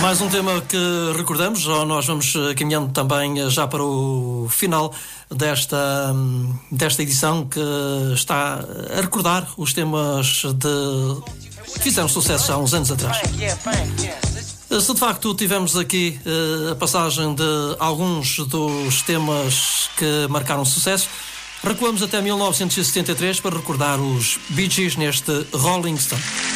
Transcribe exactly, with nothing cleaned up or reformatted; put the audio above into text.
Mais um tema que recordamos, já nós vamos caminhando também já para o final desta, desta edição que está a recordar os temas de, que fizeram sucesso há uns anos atrás. Se de facto tivemos aqui a passagem de alguns dos temas que marcaram sucesso, recuamos até mil novecentos e setenta e três para recordar os Bee Gees neste Rolling Stone.